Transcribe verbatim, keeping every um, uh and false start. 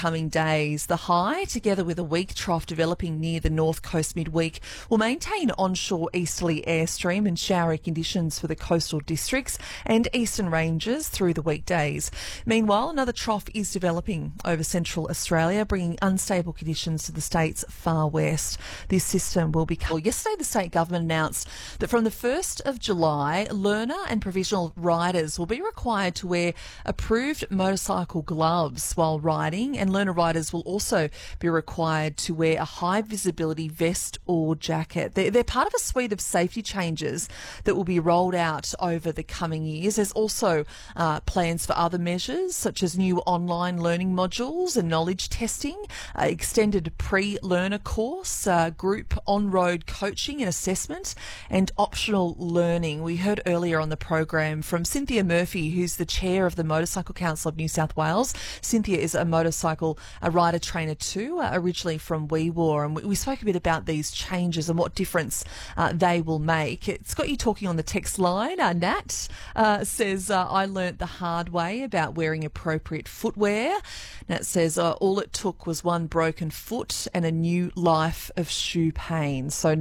coming days. The high, together with a weak trough developing near the north coast midweek, will maintain onshore easterly airstream and showery conditions for the coastal districts and eastern ranges through the weekdays. Meanwhile, another trough is developing over central Australia, bringing unstable conditions to the state's far west. This system will be... Well, yesterday, the state government announced that from the first of July, learner and provisional riders will be required to wear approved motorcycle gloves while riding, and learner riders will also be required to wear a high visibility vest or jacket. They're, they're part of a suite of safety changes that will be rolled out over the coming years. There's also uh, plans for other measures such as new online learning modules and knowledge testing, uh, extended pre-learner course, uh, group on-road coaching and assessment, and optional learning. We heard earlier on the program from Cynthia Murphy, who's the chair of the Motorcycle Council of New South Wales. Cynthia is a motorcycle a rider trainer too, uh, originally from Wee Waa, and we, we spoke a bit about these changes and what difference uh, they will make. It's got you talking on the text line. Uh, Nat uh, says, uh, I learnt the hard way about wearing appropriate footwear. Nat says, uh, all it took was one broken foot and a new life of shoe pain. So